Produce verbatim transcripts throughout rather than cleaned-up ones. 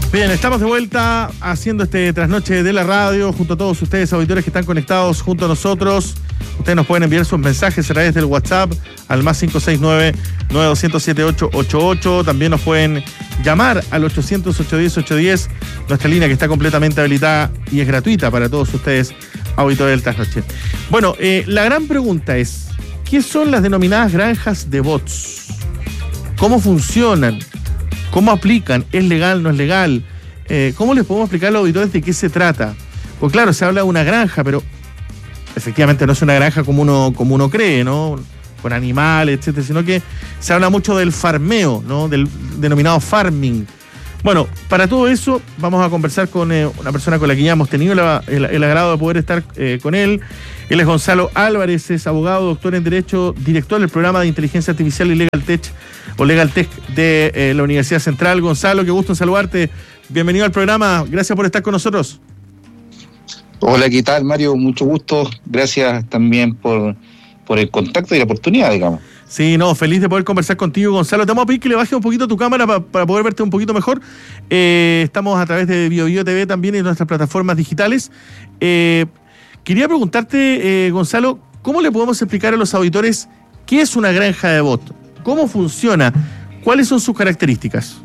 Bien, estamos de vuelta haciendo este trasnoche de la radio junto a todos ustedes, auditores que están conectados junto a nosotros. Ustedes nos pueden enviar sus mensajes a través del WhatsApp al más cinco seis nueve, nueve dos cero siete, ocho ocho ocho. También nos pueden llamar al ochocientos, ochocientos diez, ochocientos diez, nuestra línea que está completamente habilitada y es gratuita para todos ustedes, auditores del trasnoche. Bueno, eh, la gran pregunta es, ¿qué son las denominadas granjas de bots? ¿Cómo funcionan? ¿Cómo aplican? ¿Es legal? ¿No es legal? Eh, ¿Cómo les podemos explicar a los auditores de qué se trata? Pues claro, se habla de una granja, pero efectivamente no es una granja como uno, como uno cree, ¿no? Con animales, etcétera, sino que se habla mucho del farmeo, ¿no? Del denominado farming. Bueno, para todo eso vamos a conversar con eh, una persona con la que ya hemos tenido la, el, el agrado de poder estar eh, con él. Él es Gonzalo Álvarez, es abogado, doctor en Derecho, director del programa de Inteligencia Artificial y Legal Tech o Legal Tech de eh, la Universidad Central. Gonzalo, qué gusto en saludarte. Bienvenido al programa. Gracias por estar con nosotros. Hola, ¿qué tal, Mario? Mucho gusto. Gracias también por, por el contacto y la oportunidad, digamos. Sí, no, feliz de poder conversar contigo, Gonzalo. Te vamos a pedir que le bajes un poquito tu cámara pa, para poder verte un poquito mejor. Eh, estamos a través de BioBio T V también y nuestras plataformas digitales. Eh, quería preguntarte, eh, Gonzalo, ¿cómo le podemos explicar a los auditores qué es una granja de bot? ¿Cómo funciona? ¿Cuáles son sus características?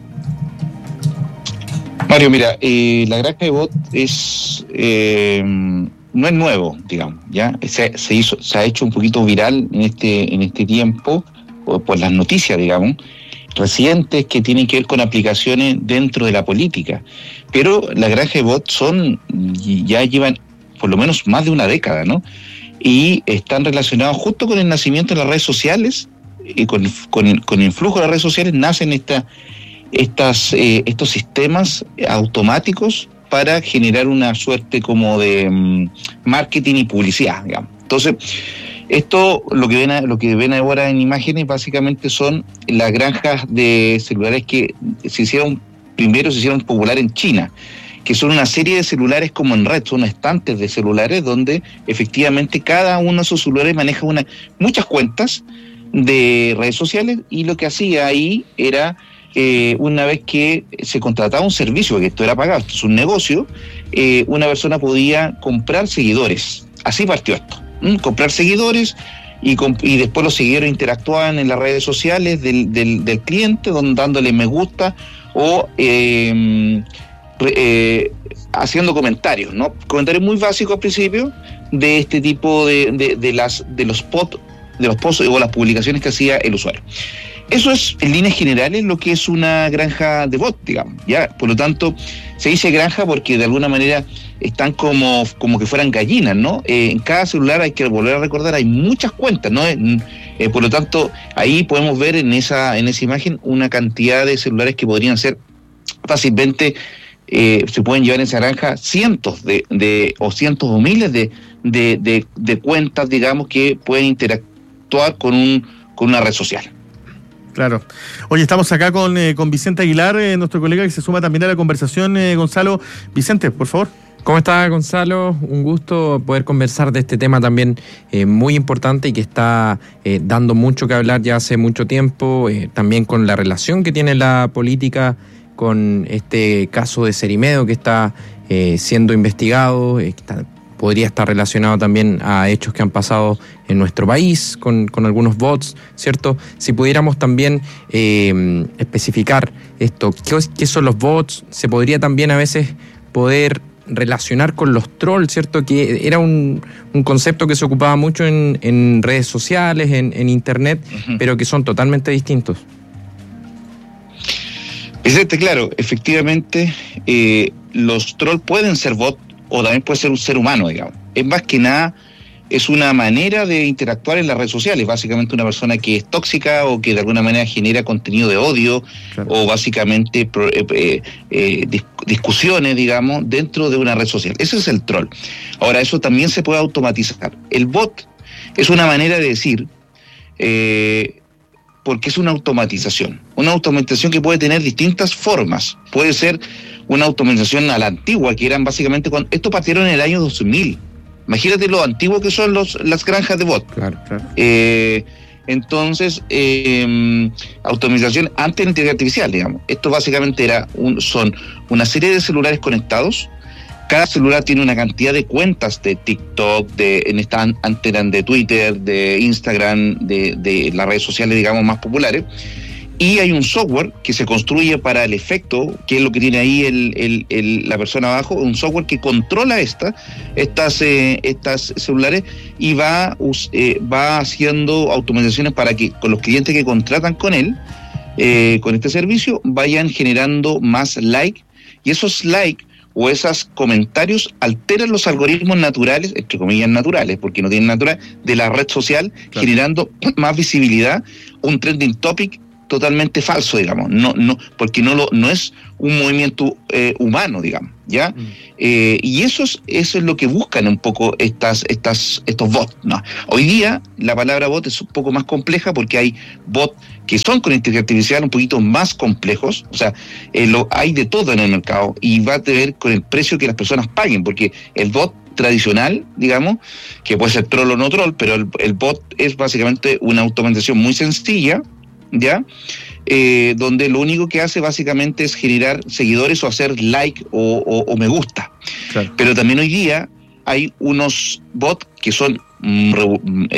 Mario, mira, eh, la granja de bot es... Eh, no es nuevo, digamos, ya se, se hizo, se ha hecho un poquito viral en este, en este tiempo, por, por las noticias, digamos, recientes que tienen que ver con aplicaciones dentro de la política. Pero las granjas de bots son, ya llevan por lo menos más de una década, ¿no? Y están relacionados justo con el nacimiento de las redes sociales, y con, con, con el influjo de las redes sociales nacen esta, estas, eh, estos sistemas automáticos para generar una suerte como de um, marketing y publicidad, digamos. Entonces, esto, lo que ven a, lo que ven ahora en imágenes, básicamente son las granjas de celulares que se hicieron, primero se hicieron popular en China, que son una serie de celulares como en red, son estantes de celulares donde efectivamente cada uno de esos celulares maneja una, muchas cuentas de redes sociales, y lo que hacía ahí era... Eh, una vez que se contrataba un servicio, que esto era pagado, esto es un negocio, eh, una persona podía comprar seguidores. Así partió esto, ¿m? Comprar seguidores y, comp- y después los seguidores interactuaban en las redes sociales del, del, del cliente, donde, dándole me gusta o eh, eh, haciendo comentarios, ¿no? Comentarios muy básicos al principio de este tipo de, de, de, las, de los posts, de los posts o las publicaciones que hacía el usuario. Eso es, en líneas generales, lo que es una granja de bot, digamos, ¿ya? Por lo tanto, se dice granja porque de alguna manera están como, como que fueran gallinas, ¿no? Eh, en cada celular, hay que volver a recordar, hay muchas cuentas, ¿no? Eh, por lo tanto, ahí podemos ver en esa, en esa imagen una cantidad de celulares que podrían ser fácilmente, eh, se pueden llevar en esa granja cientos de, de o cientos o miles de, de, de, de cuentas, digamos, que pueden interactuar con, un, con una red social. Claro. Oye, estamos acá con, eh, con Vicente Aguilar, eh, nuestro colega que se suma también a la conversación, eh, Gonzalo. Vicente, por favor. ¿Cómo está, Gonzalo? Un gusto poder conversar de este tema también eh, muy importante y que está eh, dando mucho que hablar ya hace mucho tiempo, eh, también con la relación que tiene la política con este caso de Cerimedo que está eh, siendo investigado, eh, que está, podría estar relacionado también a hechos que han pasado en nuestro país con, con algunos bots, ¿cierto? Si pudiéramos también eh, especificar esto, ¿qué, ¿qué son los bots? Se podría también a veces poder relacionar con los trolls, ¿cierto? Que era un, un concepto que se ocupaba mucho en, en redes sociales, en, en internet, uh-huh. pero que son totalmente distintos. Vicente, claro, efectivamente, eh, los trolls pueden ser bots, o también puede ser un ser humano, digamos. Es más que nada, es una manera de interactuar en las redes sociales, básicamente una persona que es tóxica o que de alguna manera genera contenido de odio, claro. o básicamente eh, eh, dis- discusiones, digamos, dentro de una red social. Ese es el troll. Ahora, eso también se puede automatizar. El bot es una manera de decir, eh, porque es una automatización, una automatización que puede tener distintas formas. Puede ser una automatización a la antigua, que eran básicamente cuando esto partieron en el año dos mil. Imagínate lo antiguo que son los, las granjas de bot. Claro, claro. Eh, Entonces, eh, automatización ante la inteligencia artificial, digamos. Esto básicamente era un, son una serie de celulares conectados. Cada celular tiene una cantidad de cuentas de TikTok, de en esta antena de Twitter, de Instagram, de, de las redes sociales, digamos, más populares. Y hay un software que se construye para el efecto, que es lo que tiene ahí el, el, el, la persona abajo, un software que controla esta, estas, eh, estas celulares y va, eh, va haciendo automatizaciones para que con los clientes que contratan con él, eh, con este servicio, vayan generando más like, y esos likes o esos comentarios alteran los algoritmos naturales, entre comillas naturales, porque no tienen natural, de la red social, claro, generando más visibilidad, un trending topic totalmente falso, digamos, no, no, porque no lo, no es un movimiento eh, humano, digamos, ¿ya? Mm. Eh, y eso es, eso es lo que buscan un poco estas, estas, estos bots, ¿no? Hoy día la palabra bot es un poco más compleja porque hay bots que son con inteligencia artificial un poquito más complejos, o sea, eh, lo, hay de todo en el mercado y va a tener con el precio que las personas paguen, porque el bot tradicional, digamos, que puede ser troll o no troll, pero el, el bot es básicamente una automatización muy sencilla, ¿ya? Eh, donde lo único que hace básicamente es generar seguidores o hacer like o, o, o me gusta. Claro. Pero también hoy día hay unos bots que son mm,